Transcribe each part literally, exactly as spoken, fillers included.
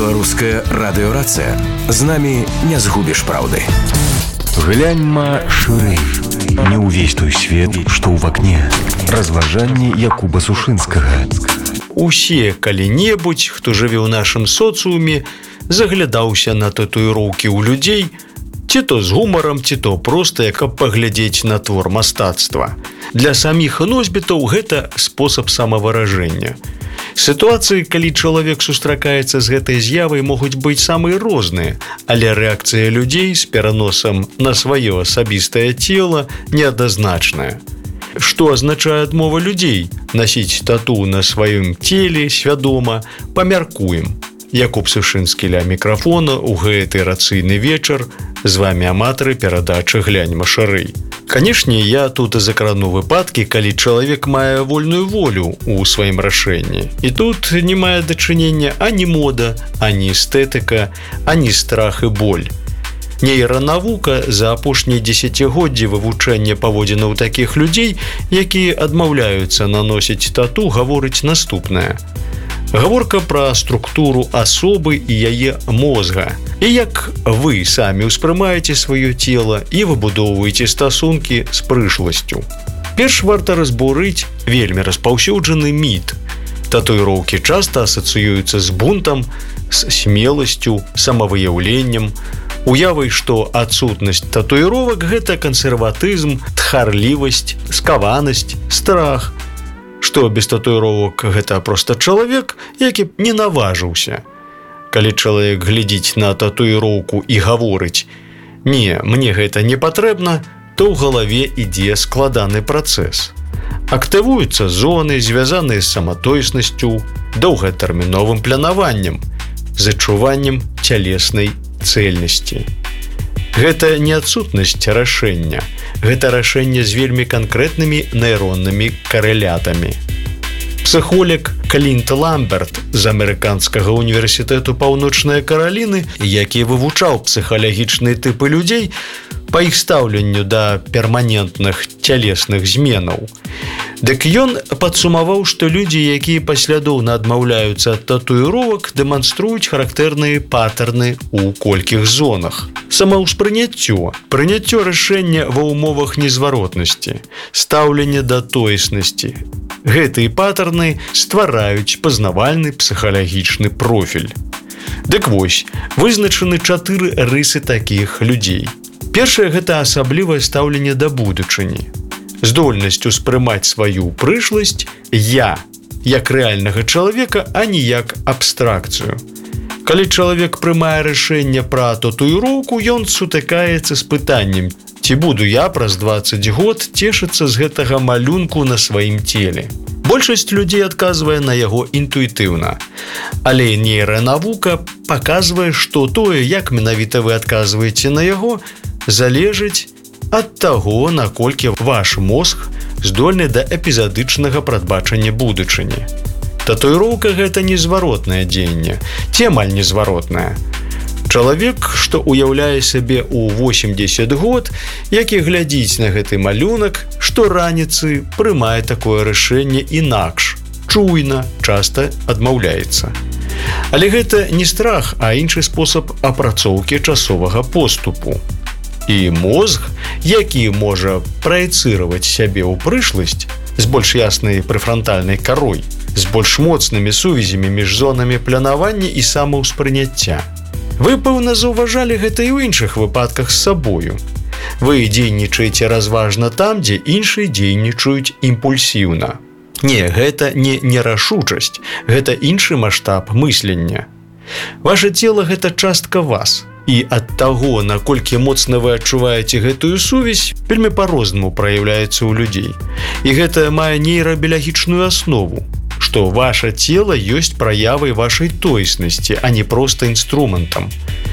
Беларуская радыёрацыя. З намі не згубіш праўды. Гляньма шырэй. Не ўвесь той свет, што ў вакне. Разважанні Якуба Сушынскага. Усе калі-небудзь, хто жыве ў нашым соцыуме, заглядаўся на татуіроўкі ў людзей, ці то з гумарам, ці то проста, каб паглядзець на твор мастацтва. Для саміх носьбітаў гэта спосаб самавыражэння. Сітуацыі, калі чалавек сустракаецца з гэтай з'явай, могуць быць самыя розныя, але рэакцыя людзей з пераносам на сваё асабістае цела неадназначная. Што азначае адмова людзей насіць тату на сваім целе свядома, памяркуем. Якуб Сушынскі ля мікрафона ў гэты рацыйны вечар. З вамі аматары перадачы «Гляньма шырэй». Канешне, я тут закрану выпадкі, калі чалавек мае вольную волю ў сваім рашэнні. І тут не мае дачынення ані мода, ані эстэтыка, ані страх і боль. Нейранавука за апошнія дзесяцігоддзі вывучэння паводзінаў такіх людзей, якія адмаўляюцца наносіць тату, гаворыць наступнае. Гаворка пра структуру асобы і яе мозга. І як вы самі ўспрымаеце сваё цела і выбудоўваеце стасункі з прышласцю. Перш варта разбурыць вельмі распаўсюджаны міт. Татуіроўкі часта асацыююцца з бунтам, з смеласцю, самавыяўленнем, уявай, што адсутнасць татуіровак – гэта кансерватызм, тхарлівасць, скаванасць, страх, што без татуіровак гэта проста чалавек, які б не наважыўся. Калі чалавек глядзіць на татуіроўку і гаворыць «Не, мне гэта не патрэбна», то ў галаве ідзе складаны працэс. Актывуюцца зоны, звязаныя з саматойснасцю, доўгатэрміновым планаваннем, з адчуваннем цялеснай цэльнасці. Гэта не адсутнасць рашэння, гэта рашэнне з вельмі канкрэтнымі нейроннымі карэлятамі. Псіхолог Клінт Ламберт з амерыканскага універсітэту Паўночнай Караліны, які вывучаў псіхалагічныя тыпы людзей па іх стаўленню да перманентных цялесных зменаў. Дык ён падсумаваў, што людзі, якія паслядоўна адмаўляюцца ад татуіровак, дэманструюць характэрныя патэрны ў колькіх зонах. Самаўспрыняццё, прыняццё рашэння ва ўмовах незваротнасці, стаўленне да тоеснасці. Гэтыя патэрны ствараюць пазнавальны псіхалагічны профіль. Дык вось, вызначаны чатыры рысы такіх людзей. Першае – гэта асаблівае стаўленне да будучыні. Здольнасць успрымаць сваю прышласць «я» як рэальнага чалавека, а не як абстракцыю. Калі чалавек прымае рашэнне пра татуіроўку, ён сутыкаецца з пытаннем «Ці буду я праз дваццаць год цешыцца з гэтага малюнку на сваім целе?» Большасць людзей адказвае на яго інтуітыўна. Але нейранавука паказвае, што тое, як менавіта вы адказваеце на яго, залежыць ад таго, наколькі ваш мозг здольны да эпізадычнага прадбачання будучыні. Татуіроўка – гэта незваротнае дзеянне, ці амаль незваротнае. Чалавек, што ўяўляе сабе ў восемдзесят год, які глядзіць на гэты малюнак, што раніцы прымае такое рашэнне інакш, чуйна, часта адмаўляецца. Але гэта не страх, а іншы спосаб апрацоўкі часовага поступу. І мозг, які можа праецыраваць сябе ў прышласць з больш яснай прэфрантальнай карой, з больш моцнымі сувязямі між зонамі планавання і самаўспрыняцця. Вы, пэўна, заўважалі гэта і ў іншых выпадках з сабою. Вы дзейнічаеце разважна там, дзе іншыя дзейнічаюць імпульсіўна. Не, гэта не нерашучасць, гэта іншы маштаб мыслення. Ваша цела – гэта частка вас. І ад таго, наколькі моцна вы адчуваеце гэтую сувязь, вельмі па-рознаму праяўляецца ў людзей. І гэта мае нейрабіялагічную аснову, што ваша цела ёсць праявай вашай тоеснасці, а не проста інструментам.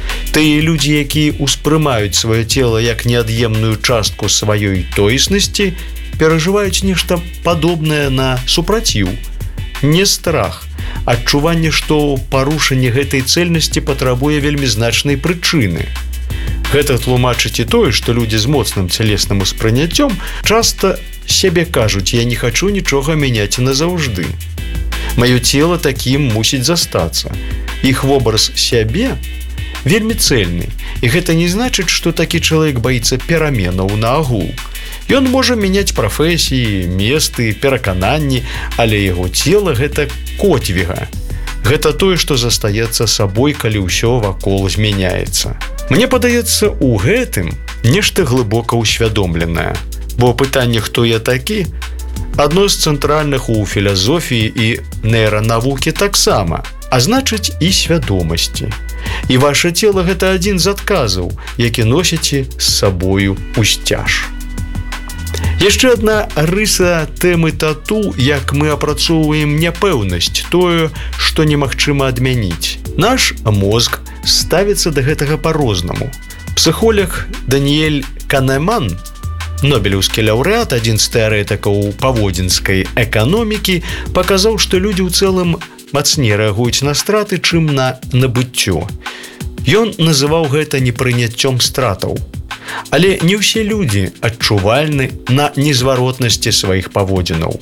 Тыя людзі, якія ўспрымаюць сваё цела як неад'емную частку сваёй тоеснасці, перажываюць нешта падобнае на супраціў, не страх, адчуванне, што парушэнне гэтай цэльнасці патрабуе вельмі значнай прычыны. Гэта тлумачыць і тое, што людзі з моцным цялесным успрыняццём часта сябе кажуць «я не хачу нічога мяняць назаўжды». Маё цела такім мусіць застацца. Іх вобраз сябе вельмі цэльны. І гэта не значыць, што такі чалавек баіцца пераменаў на агул. Ён можа мяняць прафесіі, месты, перакананні, але яго цела гэта коцвіга. Гэта тое, што застаецца сабой, калі ўсё вакол змяняецца. Мне падаецца, у гэтым нешта глыбока ўсвядомленае. Бо пытанне, хто я такі, адно з цэнтральных у філазофіі і нейранавукі таксама, а значыць і свядомасці. І ваше цела гэта адзін з адказаў, які носіце з сабою ў сцяж. Яшчэ адна рыса тэмы тату, як мы апрацоўваем няпэўнасць, тое, што немагчыма адмяніць. Наш мозг ставіцца да гэтага па-рознаму. Псіхолог Даніэль Канеман, нобелеўскі лаўрэат, адзін з тэарэтыкаў паводзінскай эканомікі, паказаў, што людзі ў цэлым мацней рэагуюць на страты, чым на набыццё. Ён называў гэта непрыняццём стратаў. Але не ўсе людзі адчувальны на незваротнасці сваіх паводзінаў.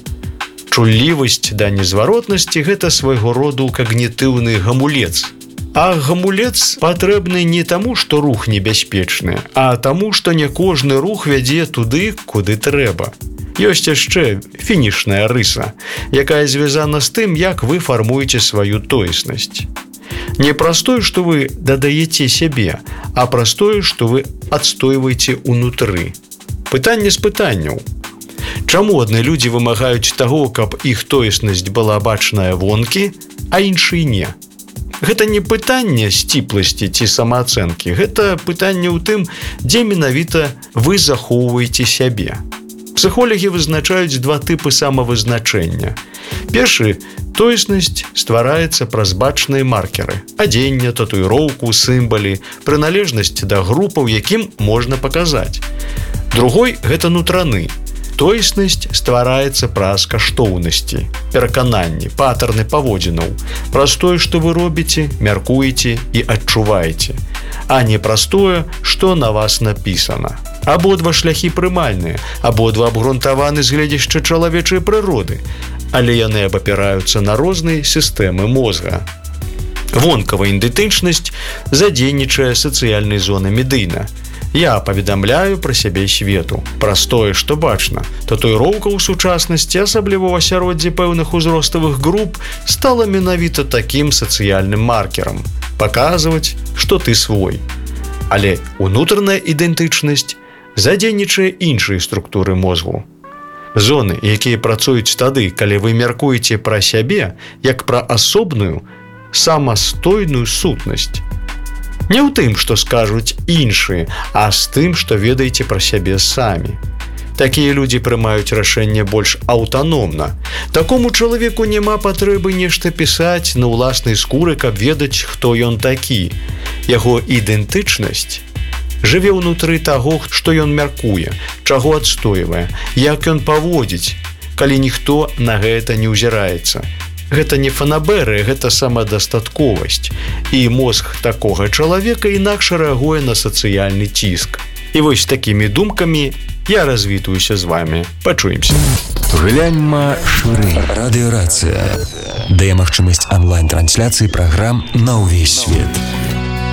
Чуллівасць да незваротнасці – гэта свайго роду кагнітыўны гамулец. А гамулец патрэбны не таму, што рух небяспечны, а таму, што не кожны рух вядзе туды, куды трэба. Ёсць яшчэ фінішная рыса, якая звязана з тым, як вы фармуеце сваю тоеснасць. Не праз тое, што вы дадаеце сябе, а праз тое, што вы адстойваеце ўнутры. Пытанне з пытанняў. Чаму адны людзі вымагаюць таго, каб іх тоеснасць была бачная вонкі, а іншыя не? Гэта не пытанне сціпласці ці самаацэнкі, гэта пытанне ў тым, дзе менавіта вы захоўваеце сябе. Псіхолагі вызначаюць два тыпы самавызначэння. Першы – тоеснасць ствараецца праз бачныя маркеры – адзенне, татуіроўку, сімвалы, прыналежнасць да групаў, якім можна паказаць. Другой – гэта нутраны. Тоеснасць ствараецца праз каштоўнасці, перакананні, патэрны паводзінаў, праз тое, што вы робіце, мяркуеце і адчуваеце, а не праз тое, што на вас напісана. Абодва шляхі прымальныя, абодва абгрунтаваны з гледзяшча чалавечай прыроды, але яны абапіраюцца на розныя сістэмы мозга. Вонкавая ідэнтычнасць задзейнічае сацыяльнай зоны медыйна. Я паведамляю пра сябе свету, праз тое, што бачна. Татуіроўка ў сучаснасці, асабліва ў асяроддзі пэўных узроставых груп, стала менавіта такім сацыяльным маркерам – паказваць, што ты свой. Але унутраная ідэнтычнасць задзейнічае іншыя структуры мозгу. Зоны, якія працуюць тады, калі вы мяркуеце пра сябе, як пра асобную, самастойную сутнасць. Не ў тым, што скажуць іншыя, а з тым, што ведаеце пра сябе самі. Такія людзі прымаюць рашэнне больш аўтаномна. Такому чалавеку няма патрэбы нешта пісаць на ўласнай скуры, каб ведаць, хто ён такі. Яго ідэнтычнасць жыве ўнутры таго, што ён мяркуе, чаго адстойвае, як ён паводзіць, калі ніхто на гэта не ўзіраецца. Гэта не фанабэрыя, гэта самадастатковасць. І мозг такога чалавека інакш рэагуе на сацыяльны ціск. І вось такімі думкамі я развітаюся з вамі. Пачуемся. Гляньма шырэй. Радыёрацыя дае магчымасць онлайн-трансляцыі праграм на ўвесь свет.